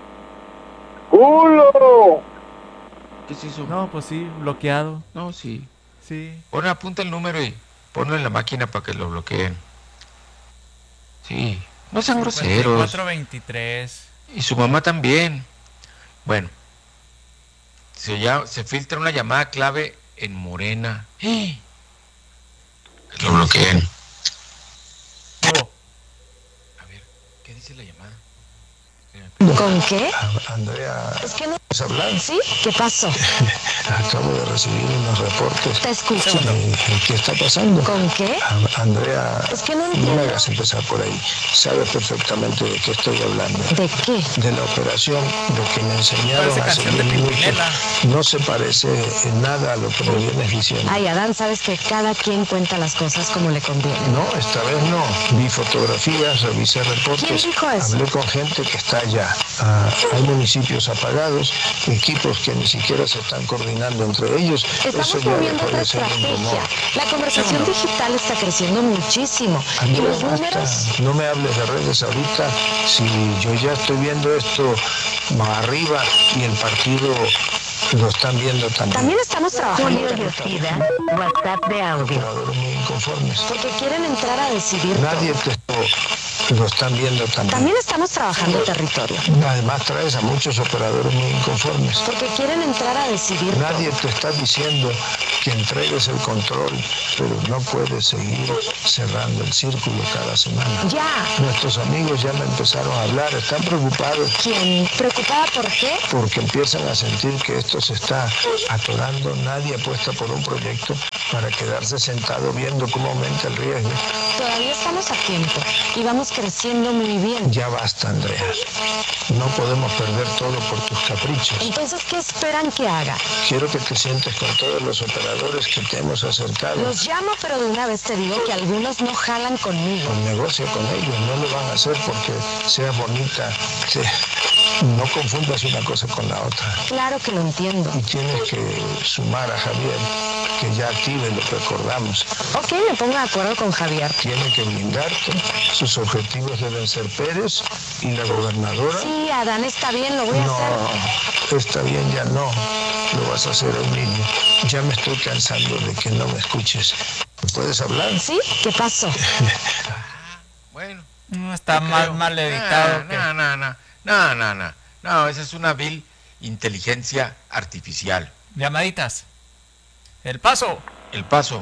Speaker 15: ¡Culo!
Speaker 9: ¿Qué es eso?
Speaker 10: No, pues sí, bloqueado.
Speaker 9: No, sí.
Speaker 10: Sí.
Speaker 9: Pon, apunta el número y ponlo en la máquina para que lo bloqueen. Sí. No sean groseros.
Speaker 10: cuatro veintitrés.
Speaker 9: Y su mamá también. Bueno. Se, ya, se filtra una llamada clave en Morena. ¡Eh! Que lo bloqueen.
Speaker 10: Oh.
Speaker 9: A ver, ¿qué dice la llamada?
Speaker 16: ¿Con qué?
Speaker 17: Andrea,
Speaker 16: es que no...
Speaker 17: ¿puedes hablar?
Speaker 16: ¿Sí? ¿Qué pasó?
Speaker 17: Acabo de recibir unos reportes.
Speaker 16: Te escucho.
Speaker 17: ¿Qué está pasando?
Speaker 16: ¿Con qué?
Speaker 17: Andrea,
Speaker 16: es que no entiendo.
Speaker 17: No me hagas empezar por ahí. Sabes perfectamente de qué estoy hablando.
Speaker 16: ¿De qué?
Speaker 17: De la operación, lo que me enseñaron hace diez minutos. No se parece en nada a lo que me vienes diciendo.
Speaker 16: Ay, Adán, sabes que cada quien cuenta las cosas como le conviene.
Speaker 17: No, esta vez no. Vi fotografías, revisé reportes.
Speaker 16: ¿Quién dijo eso?
Speaker 17: Hablé con gente que está allá. Ah, hay municipios apagados, equipos que ni siquiera se están coordinando entre ellos.
Speaker 16: Estamos
Speaker 17: Eso ya
Speaker 16: moviendo
Speaker 17: dejó
Speaker 16: otra
Speaker 17: de ser
Speaker 16: estrategia.
Speaker 17: incómodo.
Speaker 16: La conversación digital está creciendo muchísimo. Y
Speaker 17: Andrea,
Speaker 16: los
Speaker 17: basta.
Speaker 16: números...
Speaker 17: No me hables de redes ahorita. Si yo ya estoy viendo esto más arriba y el partido lo están viendo también.
Speaker 16: También estamos trabajando
Speaker 17: Julio
Speaker 16: en
Speaker 17: Yosida,
Speaker 16: WhatsApp de audio.
Speaker 17: Muy inconformes.
Speaker 16: Porque quieren entrar a decidir
Speaker 17: Nadie
Speaker 16: todo.
Speaker 17: te lo están viendo también.
Speaker 16: También estamos trabajando territorio.
Speaker 17: Además traes a muchos operadores muy inconformes.
Speaker 16: Porque quieren entrar a decidir
Speaker 17: Nadie
Speaker 16: todo.
Speaker 17: te está diciendo que entregues el control, pero no puedes seguir cerrando el círculo cada semana.
Speaker 16: Ya.
Speaker 17: Nuestros amigos ya me empezaron a hablar, están preocupados.
Speaker 16: ¿Quién? ¿Preocupada por qué?
Speaker 17: Porque empiezan a sentir que esto se está atorando. Nadie apuesta por un proyecto para quedarse sentado viendo cómo aumenta el riesgo.
Speaker 16: Todavía estamos a tiempo y vamos creciendo muy bien.
Speaker 17: Ya basta, Andrea. No podemos perder todo por tus caprichos.
Speaker 16: Entonces, ¿qué esperan que haga?
Speaker 17: Quiero que te sientes con todos los operadores que te hemos acercado.
Speaker 16: Los llamo, pero de una vez te digo que algunos no jalan conmigo.
Speaker 17: Pues negocia con ellos, no lo van a hacer porque sea bonita. Sí. No confundas una cosa con la otra.
Speaker 16: Claro que lo entiendo.
Speaker 17: Y tienes que sumar a Javier, que ya active lo que acordamos.
Speaker 16: Ok, me pongo de acuerdo con Javier.
Speaker 17: Tiene que blindarte. Sus objetivos deben ser Pérez y la gobernadora.
Speaker 16: Sí, Adán, está bien, lo voy a
Speaker 17: no,
Speaker 16: hacer.
Speaker 17: No, está bien, ya no. Lo vas a hacer a un niño. Ya me estoy cansando de que no me escuches. ¿Puedes hablar?
Speaker 16: ¿Sí? ¿Qué pasó?
Speaker 9: Bueno.
Speaker 10: No está más mal editado.
Speaker 9: No, que... no, no, no. No, no, no. No, esa es una vil inteligencia artificial.
Speaker 10: Llamaditas. El paso.
Speaker 9: El paso.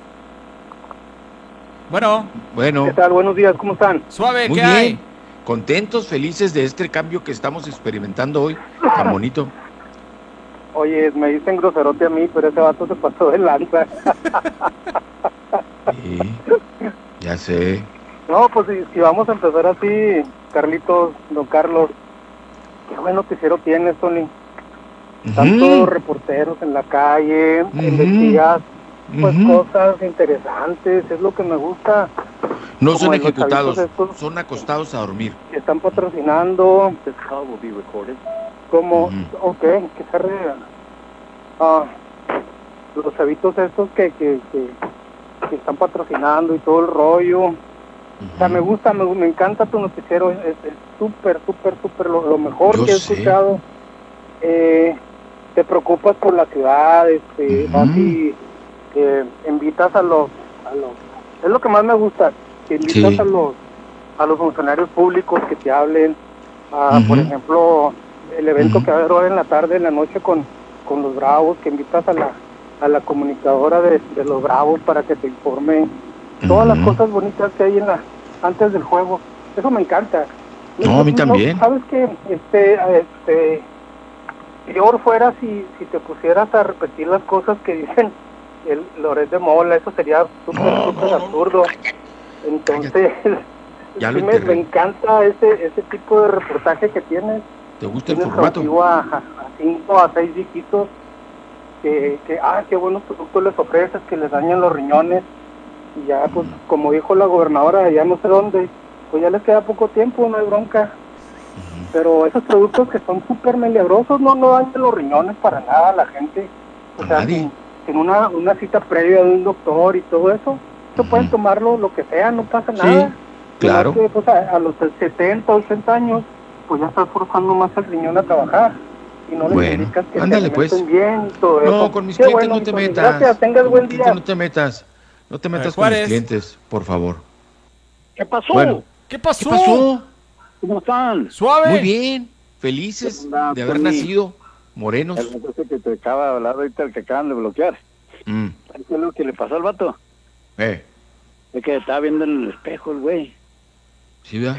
Speaker 10: Bueno.
Speaker 9: Bueno.
Speaker 11: ¿Qué tal? Buenos días, ¿cómo están?
Speaker 10: Suave,
Speaker 9: Muy
Speaker 10: ¿qué
Speaker 9: bien.
Speaker 10: hay?
Speaker 9: Contentos, felices de este cambio que estamos experimentando hoy. Tan bonito.
Speaker 11: Oye, me dicen groserote a mí, pero ese vato se pasó de lanza.
Speaker 9: Sí, ya sé.
Speaker 11: No, pues si, si vamos a empezar así, Carlitos, don Carlos, qué buen noticiero tienes, Tony. Están todos reporteros en la calle, uh-huh. investigas pues uh-huh. cosas interesantes, es lo que me gusta.
Speaker 9: No Como son ejecutados, estos, son acostados a dormir.
Speaker 11: Que están patrocinando. Como, uh-huh. ok, que se arreglan. Ah, los chavitos estos que, que, que, que están patrocinando y todo el rollo. Uh-huh. O sea, me gusta, me, me encanta tu noticiero, es súper, súper, súper lo, lo mejor Yo que he sé. escuchado. Eh, te preocupas por la ciudad, este, uh-huh. vas y eh, invitas a los, a los, es lo que más me gusta, que invitas sí. a los, a los funcionarios públicos que te hablen, a, uh-huh. por ejemplo, el evento uh-huh. que va a haber ahora en la tarde, en la noche con, con los Bravos, que invitas a la, a la comunicadora de, de los Bravos para que te informe todas uh-huh. las cosas bonitas que hay en la antes del juego. Eso me encanta.
Speaker 9: No, a mí también.
Speaker 11: No, sabes que este este peor fuera si si te pusieras a repetir las cosas que dicen el Loret de Mola, eso sería súper no, súper no, absurdo. Entonces
Speaker 9: ya
Speaker 11: sí
Speaker 9: lo
Speaker 11: me, me encanta ese ese tipo de reportaje que tienes.
Speaker 9: ¿Te gusta el formato?
Speaker 11: A, a cinco a seis dígitos que que ah qué buenos productos les ofreces, que les dañan los riñones. Y ya, pues, como dijo la gobernadora, ya no sé dónde, pues ya les queda poco tiempo, no hay bronca. Uh-huh. Pero esos productos que son súper milagrosos no, no dañan los riñones para nada a la gente. O sea, sin, sin una, una cita previa de un doctor y todo eso, uh-huh. pueden tomarlo lo que sea, no pasa
Speaker 9: sí,
Speaker 11: nada.
Speaker 9: claro.
Speaker 11: Que, pues, a, a los setenta, ochenta años, pues ya estás forzando más el riñón a trabajar. Y no les
Speaker 9: bueno,
Speaker 11: indicas que
Speaker 9: ándale,
Speaker 11: te
Speaker 9: pues.
Speaker 11: bien y todo
Speaker 9: no,
Speaker 11: eso.
Speaker 9: con mis
Speaker 11: Qué
Speaker 9: clientes
Speaker 11: bueno,
Speaker 9: no te
Speaker 11: Tony.
Speaker 9: metas.
Speaker 11: Gracias, tengas
Speaker 9: con
Speaker 11: buen día.
Speaker 9: No te metas. No te metas con mis clientes, por favor.
Speaker 18: ¿Qué pasó?
Speaker 9: Bueno,
Speaker 10: ¿Qué pasó?
Speaker 9: ¿Qué pasó?
Speaker 18: ¿Cómo están?
Speaker 10: Suave.
Speaker 9: Muy bien, felices de haber nacido morenos.
Speaker 18: El entonces que te acaba de hablar ahorita, el que acaban de bloquear.
Speaker 9: Mm.
Speaker 18: ¿Qué es lo que le pasó al vato?
Speaker 9: Eh.
Speaker 18: Es que estaba viendo en el espejo el güey.
Speaker 9: ¿Sí, verdad?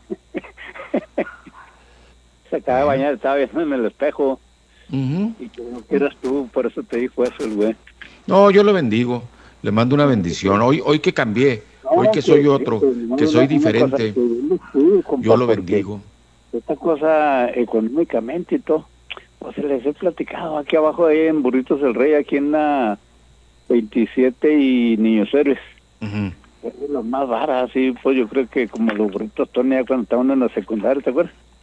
Speaker 18: Se acaba de bañar, estaba viendo en el espejo.
Speaker 9: Uh-huh.
Speaker 18: Y que no quieras tú, por eso te dijo eso el güey.
Speaker 9: No, yo lo bendigo. Le mando una bendición. Hoy hoy que cambié, hoy que soy otro, que soy diferente, yo lo bendigo.
Speaker 18: Esta cosa económicamente y todo, pues se les he platicado aquí abajo ahí en Burritos del Rey, aquí en la veintisiete y Niños Héroes.
Speaker 9: Uh-huh.
Speaker 18: Es de los más baratos, así, pues yo creo que como los burritos Tony cuando estaban en la secundaria, ¿te acuerdas?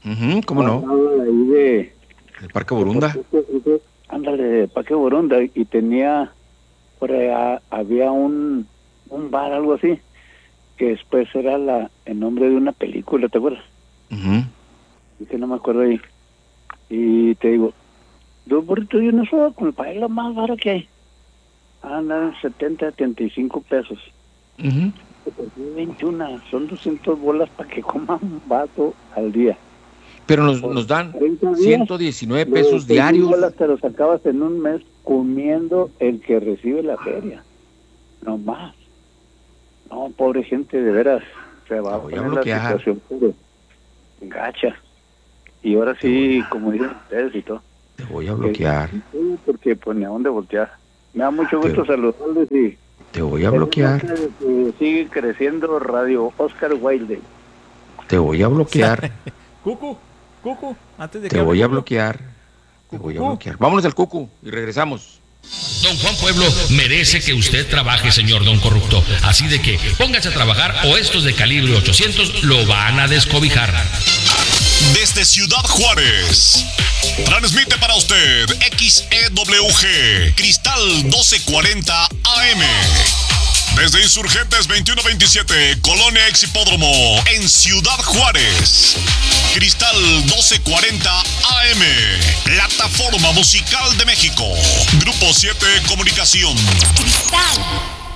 Speaker 19: Uh-huh, ¿cómo no?
Speaker 18: Ahí de...
Speaker 19: El Parque Borunda.
Speaker 18: Ándale, de Parque Borunda, y tenía, por allá, había un, un bar, algo así, que después era la el nombre de una película, ¿te acuerdas?
Speaker 19: Uh-huh.
Speaker 18: Y que no me acuerdo ahí. Y te digo, dos burritos y una soda con el país lo más barato que hay. Andan setenta, setenta y cinco pesos.
Speaker 19: Uh-huh.
Speaker 18: veintiuno, son doscientas bolas para que coman un vato al día.
Speaker 19: Pero nos, nos dan ciento diecinueve pesos diarios.
Speaker 18: Bolas te los acabas en un mes comiendo el que recibe la feria. No más. No, pobre gente, de veras. Se va a poner la situación puro gacha. Y ahora sí, como dicen ustedes y todo.
Speaker 19: Te voy a bloquear.
Speaker 18: Porque pues ni a dónde voltear. Me da mucho gusto saludarles y...
Speaker 19: Te voy a bloquear.
Speaker 18: Sigue creciendo Radio Oscar Wilde.
Speaker 19: Te voy a bloquear.
Speaker 10: Cucu, Cucu, antes de
Speaker 19: Te
Speaker 10: que
Speaker 19: voy a
Speaker 10: hable,
Speaker 19: bloquear. Te voy a bloquear. Vámonos al Cucu y regresamos.
Speaker 7: Don Juan Pueblo merece que usted trabaje, señor Don Corrupto. Así de que póngase a trabajar o estos de calibre ochocientos lo van a descobijar.
Speaker 20: Desde Ciudad Juárez, transmite para usted X E W G, Cristal doce cuarenta A M. Desde Insurgentes veintiuno veintisiete, Colonia Ex Hipódromo, en Ciudad Juárez. Cristal doce cuarenta A M, Plataforma Musical de México. Grupo siete Comunicación.
Speaker 21: Cristal.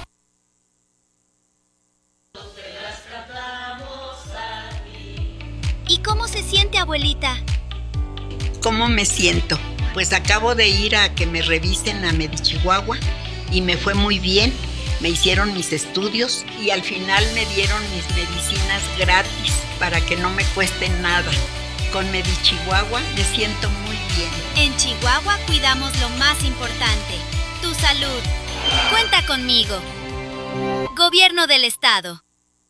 Speaker 22: ¿Y cómo se siente, abuelita?
Speaker 23: ¿Cómo me siento? Pues acabo de ir a que me revisen a Medichihuahua y me fue muy bien. Me hicieron mis estudios y al final me dieron mis medicinas gratis para que no me cueste nada. Con Medichihuahua me siento muy bien.
Speaker 22: En Chihuahua cuidamos lo más importante, tu salud. Cuenta conmigo. Gobierno del Estado.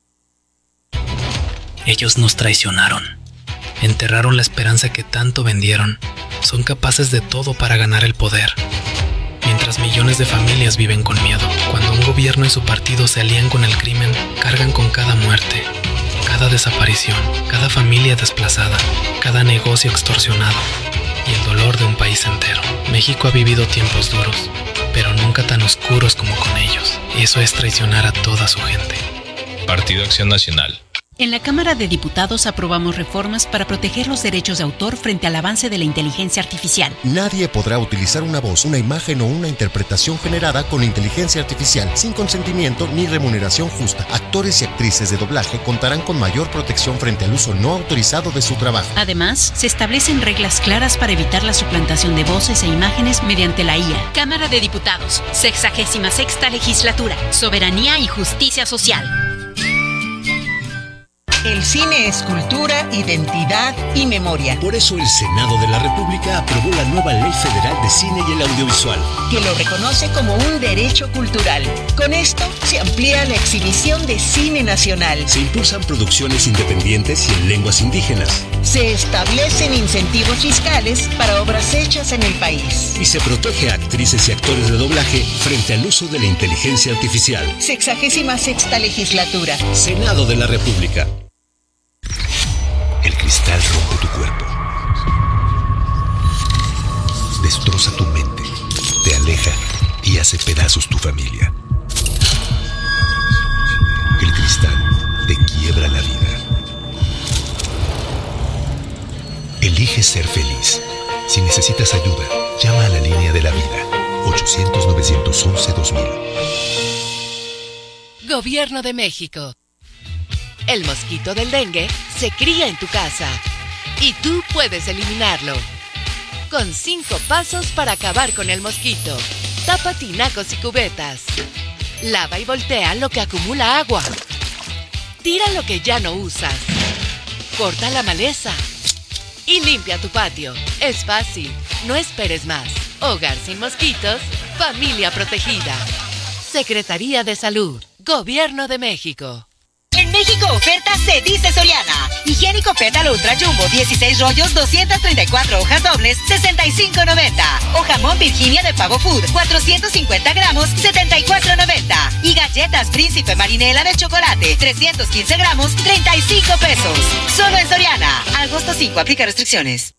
Speaker 24: Ellos nos traicionaron. Enterraron la esperanza que tanto vendieron. Son capaces de todo para ganar el poder. Mientras millones de familias viven con miedo, cuando un gobierno y su partido se alían con el crimen, cargan con cada muerte, cada desaparición, cada familia desplazada, cada negocio extorsionado y el dolor de un país entero. México ha vivido tiempos duros, pero nunca tan oscuros como con ellos. Y eso es traicionar a toda su gente.
Speaker 25: Partido Acción Nacional.
Speaker 26: En la Cámara de Diputados aprobamos reformas para proteger los derechos de autor frente al avance de la inteligencia artificial.
Speaker 27: Nadie podrá utilizar una voz, una imagen o una interpretación generada con inteligencia artificial sin consentimiento ni remuneración justa. Actores y actrices de doblaje contarán con mayor protección frente al uso no autorizado de su trabajo.
Speaker 26: Además, se establecen reglas claras para evitar la suplantación de voces e imágenes mediante la I A. Cámara de Diputados, sexagésima sexta legislatura, soberanía y justicia social.
Speaker 28: El cine es cultura, identidad y memoria.
Speaker 29: Por eso el Senado de la República aprobó la nueva Ley Federal de Cine y el Audiovisual,
Speaker 28: que lo reconoce como un derecho cultural. Con esto se amplía la exhibición de cine nacional.
Speaker 29: Se impulsan producciones independientes y en lenguas indígenas.
Speaker 28: Se establecen incentivos fiscales para obras hechas en el país.
Speaker 29: Y se protege a actrices y actores de doblaje frente al uso de la inteligencia artificial.
Speaker 28: Sexagésima sexta legislatura.
Speaker 29: Senado de la República. El cristal rompe tu cuerpo, destroza tu mente, te aleja y hace pedazos tu familia. El cristal te quiebra la vida. Elige ser feliz. Si necesitas ayuda, llama a la línea de la vida, ochocientos, novecientos once, dos mil.
Speaker 30: Gobierno de México. El mosquito del dengue se cría en tu casa y tú puedes eliminarlo. Con cinco pasos para acabar con el mosquito. Tapa tinacos y cubetas. Lava y voltea lo que acumula agua. Tira lo que ya no usas. Corta la maleza. Y limpia tu patio. Es fácil. No esperes más. Hogar sin mosquitos. Familia protegida. Secretaría de Salud. Gobierno de México.
Speaker 22: En México
Speaker 1: Higiénico oferta se dice Soriana. Higiénico Pétalo Ultra Jumbo, dieciséis rollos, doscientas treinta y cuatro hojas dobles, sesenta y cinco noventa. O jamón Virginia de Pavo Food, cuatrocientos cincuenta gramos, setenta y cuatro noventa. Y galletas Príncipe Marinela de chocolate, trescientos quince gramos, treinta y cinco pesos. Solo en Soriana. Agosto cinco, aplica restricciones.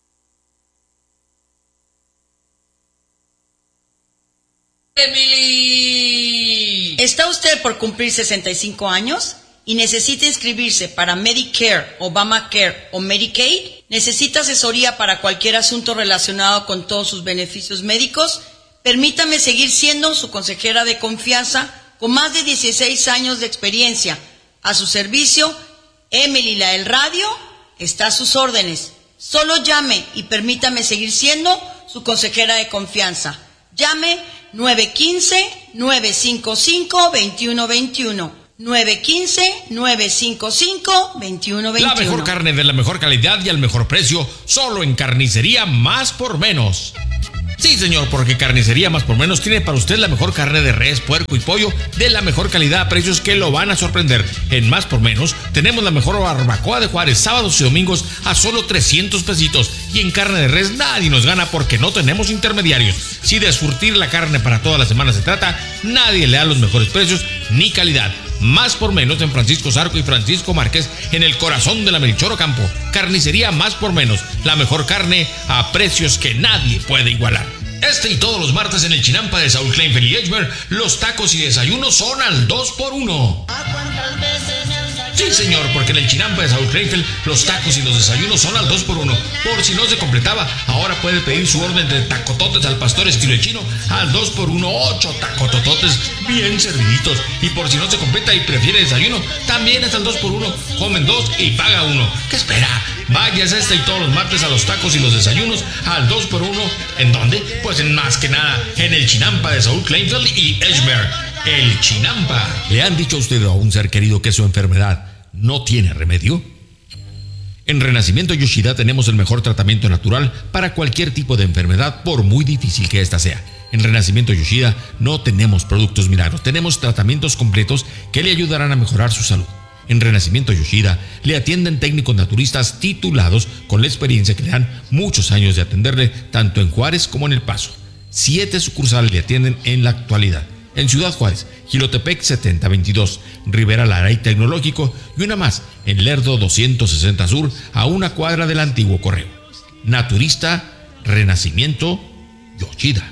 Speaker 2: Emily. ¿Está usted por cumplir sesenta y cinco años y necesita inscribirse para Medicare, Obamacare o Medicaid? ¿Necesita asesoría para cualquier asunto relacionado con todos sus beneficios médicos? Permítame seguir siendo su consejera de confianza con más de dieciséis años de experiencia. A su servicio, Emily la del radio está a sus órdenes. Solo llame y permítame seguir siendo su consejera de confianza. Llame nueve uno cinco, nueve cinco cinco, dos uno dos uno. nueve uno cinco, nueve cinco cinco, dos uno dos uno.
Speaker 7: La mejor carne de la mejor calidad y al mejor precio, solo en Carnicería Más por Menos. Sí, señor, porque Carnicería Más por Menos tiene para usted la mejor carne de res, puerco y pollo de la mejor calidad a precios que lo van a sorprender. En Más por Menos tenemos la mejor barbacoa de Juárez, sábados y domingos a solo trescientos pesitos. Y en carne de res nadie nos gana porque no tenemos intermediarios. Si de surtir la carne para toda la semana se trata, nadie le da los mejores precios ni calidad. Más por Menos en Francisco Zarco y Francisco Márquez, en el corazón de la Melchor Ocampo. Carnicería Más por Menos, la mejor carne a precios que nadie puede igualar. Este y todos los martes en el Chinampa de Saúl Kleinfeld y Edgemer, los tacos y desayunos son al dos por uno. Sí, señor, porque en el Chinampa de Saúl Kleinfeld, los tacos y los desayunos son al dos por uno. Por si no se completaba, ahora puede pedir su orden de tacototes al pastor estilo chino al dos por uno, ocho tacotototes bien serviditos. Y por si no se completa y prefiere desayuno, también es al dos por uno. Comen dos y paga uno. ¿Qué espera? Vayas este y todos los martes a los tacos y los desayunos al dos por uno. ¿En dónde? Pues en más que nada, en el Chinampa de Saúl Kleinfeld y Edgemer. El Chinampa. ¿Le han dicho a usted o a un ser querido que su enfermedad no tiene remedio? En Renacimiento Yoshida tenemos el mejor tratamiento natural para cualquier tipo de enfermedad, por muy difícil que ésta sea. En Renacimiento Yoshida no tenemos productos milagros, tenemos tratamientos completos que le ayudarán a mejorar su salud. En Renacimiento Yoshida le atienden técnicos naturistas titulados con la experiencia que le dan muchos años de atenderle tanto en Juárez como en El Paso. Siete sucursales le atienden en la actualidad. En Ciudad Juárez, Jilotepec setenta veintidós, Rivera Lara y Tecnológico, y una más en Lerdo doscientos sesenta Sur, a una cuadra del antiguo correo. Naturista, Renacimiento Yoshida.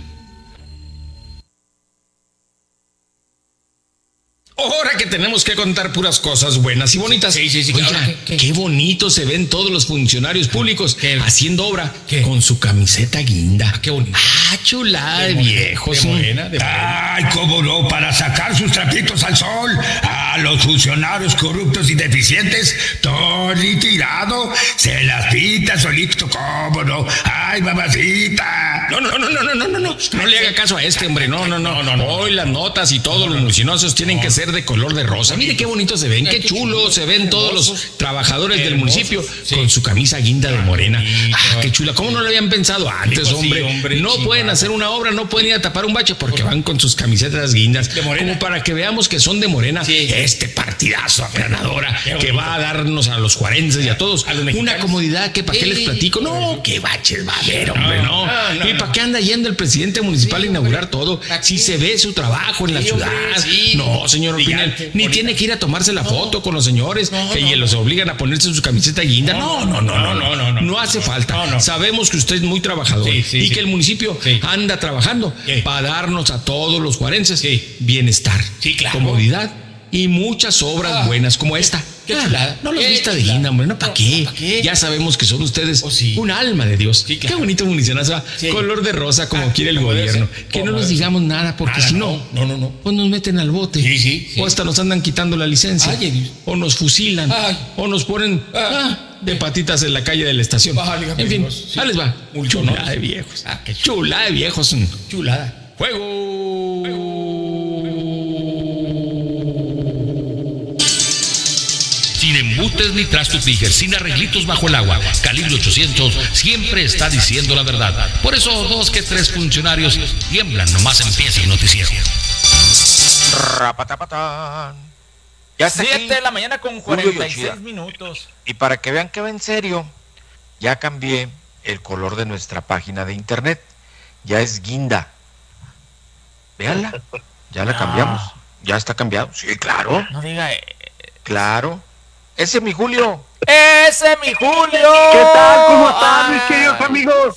Speaker 7: Ahora que tenemos que contar puras cosas buenas y bonitas. Sí, sí, sí. Oiga, ¿qué, qué? qué bonito se ven todos los funcionarios públicos ¿Qué? haciendo obra ¿Qué? con su camiseta guinda. Ah, qué bonito. Ah, chulada de, de viejos. De morena, de morena.
Speaker 3: Ay, cómo no, para sacar sus trapitos al sol. A los funcionarios corruptos y deficientes, todo tirado, se las pita solito, cómo no. Ay, mamacita.
Speaker 7: No, no, no, no, no, no, no, no. No le haga caso a este, hombre. No, no, no. no, no. Hoy las notas y todos no, no, los mulcinosos tienen no. que ser de color de rosa. Mire qué bonito se ven, qué chulo se ven todos los trabajadores del municipio con su camisa guinda de morena. Ah, qué chula. ¿Cómo no lo habían pensado antes, hombre? No pueden hacer una obra, no pueden ir a tapar un bache porque van con sus camisetas guindas. Como para que veamos que son de morena. Este partidazo aplanadora que va a darnos a los juarenses y a todos una comodidad que para qué les platico. No, qué baches va a haber, hombre, no. ¿Y para qué anda yendo el presidente municipal a inaugurar todo? Si se ve su trabajo en la ciudad. No, señor Pinal, ni tiene que ir a tomarse la foto con los señores que los obligan a ponerse su camiseta guinda. No, no, no, no, no, no, no, no hace falta. Sabemos que usted es muy trabajador y que el municipio anda trabajando para darnos a todos los juarenses bienestar, comodidad y muchas obras ah, buenas como esta. Qué chulada. Ah, no los vista de guinda, hombre, no, ¿para qué? ¿Pa qué? Ya sabemos que son ustedes oh, sí. un alma de Dios. Sí, claro. Qué bonito municionazo, sí. color de rosa como ah, quiere el gobierno. Que no nos digamos nada, porque nada, si no, no, no, no, pues nos meten al bote. Sí, sí, sí. O hasta nos andan quitando la licencia. Ay, o nos fusilan. Ay. O nos ponen ah, de patitas en la calle de la estación. Ay, en fin, sí. ahí les va. Muy chulada no. de viejos. Ah, qué chulada de viejos. Chulada. Juego. Juego. Sin embutes ni trastos Tiger, sin arreglitos bajo el agua. Calibre ochocientos siempre está diciendo la verdad. Por eso dos que tres funcionarios tiemblan nomás empieza el noticiero.
Speaker 9: Rapatapatán. Ya está
Speaker 10: siete
Speaker 9: aquí.
Speaker 10: de la mañana con cuarenta y seis minutos.
Speaker 9: Y para que vean que va en serio, ya cambié el color de nuestra página de internet. Ya es guinda. Véanla. Ya la
Speaker 10: No.
Speaker 9: cambiamos. Ya está cambiado. Sí, claro.
Speaker 10: No diga. Eh,
Speaker 9: Claro. Ese es mi Julio.
Speaker 10: ¡Ese mi Julio!
Speaker 4: ¿Qué tal? ¿Cómo están, mis
Speaker 10: Ay.
Speaker 4: queridos amigos?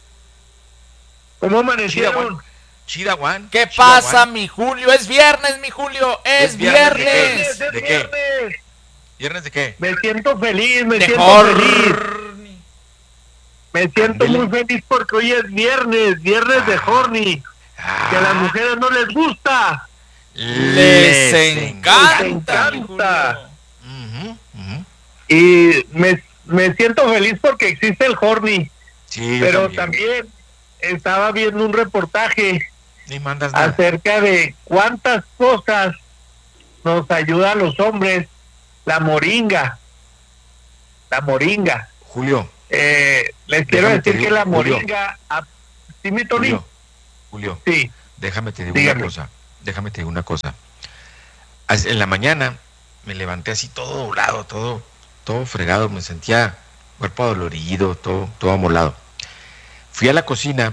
Speaker 4: ¿Cómo amanecieron?
Speaker 9: Chida, Juan.
Speaker 10: ¿Qué pasa, mi Julio? Es viernes, mi Julio. Es,
Speaker 9: ¿Es viernes de qué?
Speaker 10: viernes.
Speaker 9: ¿De qué? ¿Viernes de qué?
Speaker 4: Me siento feliz, me
Speaker 10: De
Speaker 4: siento
Speaker 10: Horny.
Speaker 4: feliz. Me siento
Speaker 9: Ándele.
Speaker 4: muy feliz porque hoy es viernes, viernes de Horny. Que a las mujeres no les gusta.
Speaker 10: Les encanta.
Speaker 4: Les
Speaker 10: mi
Speaker 4: encanta.
Speaker 9: Ujú, ujú.
Speaker 4: Y me, me siento feliz porque existe el Horny.
Speaker 9: Sí, yo
Speaker 4: Pero
Speaker 9: también.
Speaker 4: también estaba viendo un reportaje
Speaker 9: Ni mandas nada.
Speaker 4: acerca de cuántas cosas nos ayuda a los hombres la moringa. La moringa.
Speaker 9: Julio.
Speaker 4: Eh, les quiero
Speaker 9: Déjame te
Speaker 4: decir
Speaker 9: digo,
Speaker 4: que la
Speaker 9: Julio.
Speaker 4: moringa... ah, ¿Sí, mi Tony?
Speaker 9: Julio. Julio.
Speaker 4: Sí.
Speaker 9: Déjame te digo
Speaker 4: Dígame.
Speaker 9: una cosa. Déjame te digo una cosa. As- En la mañana me levanté así todo doblado, todo, todo fregado, me sentía cuerpo adolorido, todo, todo amolado. Fui a la cocina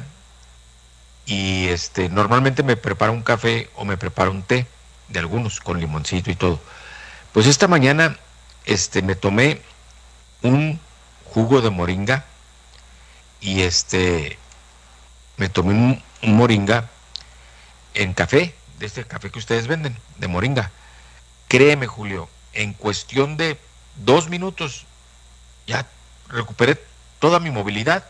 Speaker 9: y este normalmente me preparo un café o me preparo un té de algunos con limoncito y todo. Pues esta mañana este me tomé un jugo de moringa y este me tomé un, un moringa en café, de este café que ustedes venden, de moringa. Créeme, Julio, en cuestión de dos minutos ya recuperé toda mi movilidad.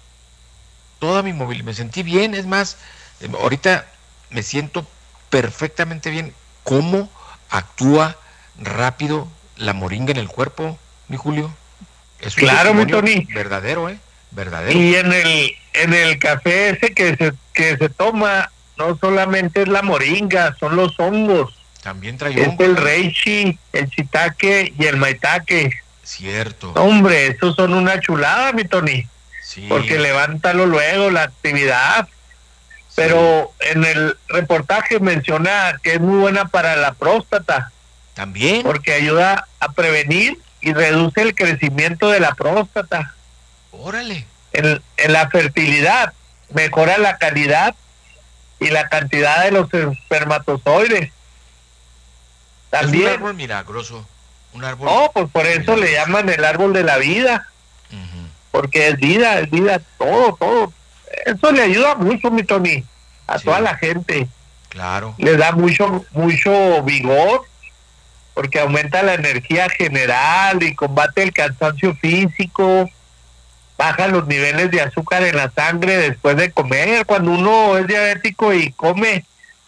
Speaker 9: Toda mi movilidad. Me sentí bien, es más, eh, ahorita me siento perfectamente bien. ¿Cómo actúa rápido la moringa en el cuerpo, mi Julio? Es un
Speaker 4: Claro, mi
Speaker 9: testimonio
Speaker 4: Tony.
Speaker 9: verdadero, ¿eh? Verdadero.
Speaker 4: Y en el, en el café ese que se, que se toma, no solamente es la moringa, son los hongos.
Speaker 9: También trae
Speaker 4: Es
Speaker 9: hongo.
Speaker 4: el reishi, el shiitake y el maitake.
Speaker 9: Cierto.
Speaker 4: Hombre, esos son una chulada, mi Tony.
Speaker 9: Sí.
Speaker 4: Porque levántalo luego, la actividad. Pero en el reportaje menciona que es muy buena para la próstata.
Speaker 9: También.
Speaker 4: Porque ayuda a prevenir y reduce el crecimiento de la próstata.
Speaker 9: Órale.
Speaker 4: En, en la fertilidad, mejora la calidad y la cantidad de los espermatozoides. También.
Speaker 9: Es un árbol milagroso. Un árbol.
Speaker 4: Oh, pues por eso le llaman el árbol de la vida. Porque es vida, es vida, todo, todo. Eso le ayuda mucho, mi Tony, a
Speaker 9: Sí.
Speaker 4: toda la gente.
Speaker 9: Claro.
Speaker 4: Le da mucho, mucho vigor, porque aumenta la energía general y combate el cansancio físico, baja los niveles de azúcar en la sangre después de comer. Cuando uno es diabético y come,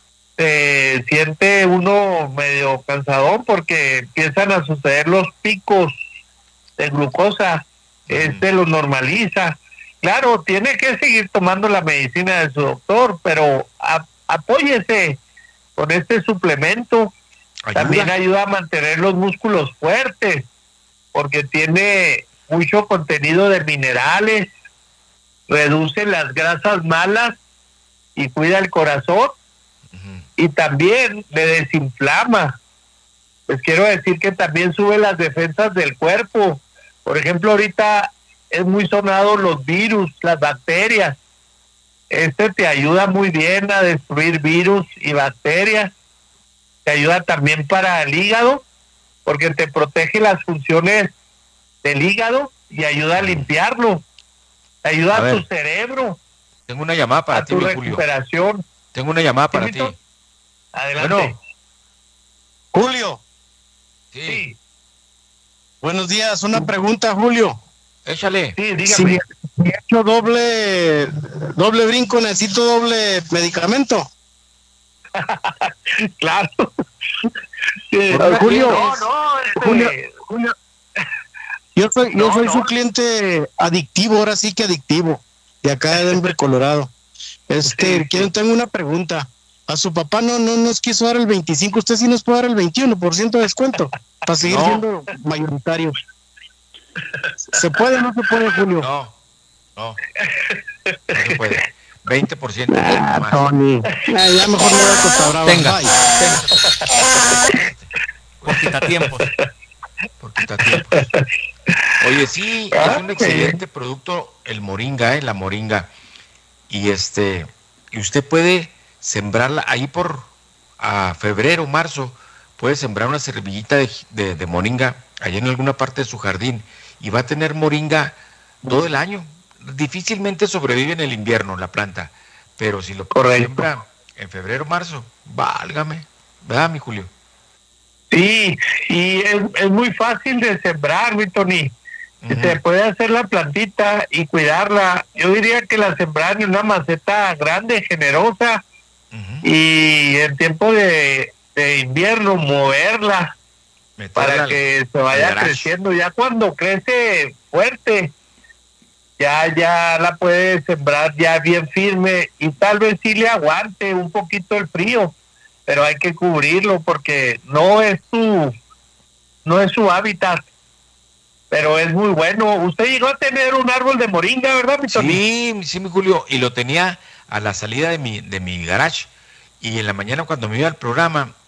Speaker 4: se siente uno medio cansadón porque empiezan a suceder los picos de glucosa. Este lo normaliza. Claro, tiene que seguir tomando la medicina de su doctor, pero a, apóyese con este suplemento.
Speaker 9: Ayuda.
Speaker 4: También ayuda a mantener los músculos fuertes, porque tiene mucho contenido de minerales, reduce las grasas malas y cuida el corazón. Y también le desinflama. Les quiero decir que también sube las defensas del cuerpo. Por ejemplo, ahorita es muy sonado los virus, las bacterias. Este te ayuda muy bien a destruir virus y bacterias. Te ayuda también para el hígado, porque te protege las funciones del hígado y ayuda a limpiarlo. Te ayuda
Speaker 9: A
Speaker 4: a,
Speaker 9: ver.
Speaker 4: tu cerebro,
Speaker 9: Tengo una llamada para
Speaker 4: a
Speaker 9: ti,
Speaker 4: tu
Speaker 9: mi Julio.
Speaker 4: recuperación.
Speaker 9: Tengo una llamada para ti.
Speaker 4: Timito, adelante.
Speaker 9: Bueno.
Speaker 4: Julio.
Speaker 9: Sí.
Speaker 4: Buenos días, una pregunta, Julio.
Speaker 9: Échale.
Speaker 4: Sí, dígame. Si he hecho doble, doble brinco, necesito doble medicamento. Claro. Sí,
Speaker 9: ¿Por qué
Speaker 4: Julio,
Speaker 9: tienes?
Speaker 4: no, este, Julio, Julio. Yo soy, yo No, soy no. su cliente adictivo, ahora sí que adictivo, de acá de Denver, Colorado. Este, Sí. quiero, tengo una pregunta. A su papá no, no nos quiso dar el veinticinco, usted sí nos puede dar el veintiuno por ciento de descuento para seguir
Speaker 9: No.
Speaker 4: siendo mayoritarios. ¿Se puede o no se puede, Julio?
Speaker 9: No. No. No se puede. veinte por ciento
Speaker 4: Ah,
Speaker 9: más.
Speaker 4: Tony. Ah, ya mejor no voy a Costa Brava.
Speaker 9: Tenga.
Speaker 4: Bye.
Speaker 10: Por quitatiempos.
Speaker 9: Por quitatiempos. Oye, sí, es un excelente producto el moringa, ¿eh? La moringa. Y este, y usted puede sembrarla ahí por a febrero, marzo, puede sembrar una semillita de, de, de moringa allá en alguna parte de su jardín y va a tener moringa todo el año. Difícilmente sobrevive en el invierno la planta, pero si lo siembra en febrero, marzo, válgame, ¿verdad, mi Julio?
Speaker 4: Sí, y es, es muy fácil de sembrar, mi Tony. Uh-huh. Se puede hacer la plantita y cuidarla. Yo diría que la sembrar en una maceta grande, generosa, uh-huh. y en tiempo de, de invierno moverla Meterla para que se vaya creciendo. Ya cuando crece fuerte, ya ya la puede sembrar ya bien firme y tal vez sí le aguante un poquito el frío, pero hay que cubrirlo porque no es su no es su hábitat, pero es muy bueno. Usted llegó a tener un árbol de moringa, ¿verdad, mi Tony?
Speaker 9: Sí, sí, mi Julio, y lo tenía a la salida de mi de mi garage, y en la mañana cuando me iba al programa